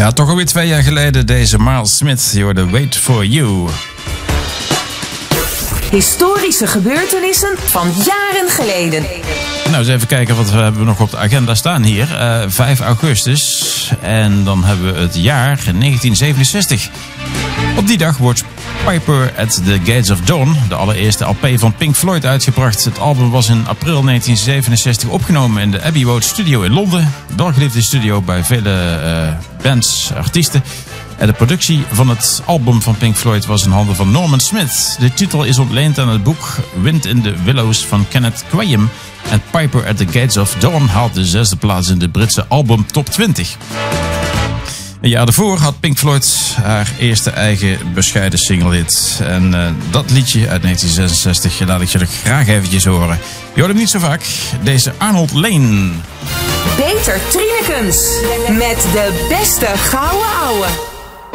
Ja, toch alweer 2 jaar geleden deze Miles Smith. Je hoorde Wait For You. Historische gebeurtenissen van jaren geleden. Nou, eens even kijken wat we hebben nog op de agenda staan hier. 5 augustus. En dan hebben we het jaar 1967. Op die dag wordt Piper at the Gates of Dawn, de allereerste LP van Pink Floyd, uitgebracht. Het album was in april 1967 opgenomen in de Abbey Road Studio in Londen. Doorgeliefde studio bij vele bands, artiesten. En de productie van het album van Pink Floyd was in handen van Norman Smith. De titel is ontleend aan het boek Wind in the Willows van Kenneth Grahame. En Piper at the Gates of Dawn haalt de 6e plaats in de Britse album Top 20. Een jaar daarvoor had Pink Floyd haar eerste eigen bescheiden singlehit. En dat liedje uit 1966 laat ik je er graag eventjes horen. Je hoort hem niet zo vaak. Deze Arnold Layne. Beter Trinekens met de beste gouden ouwe.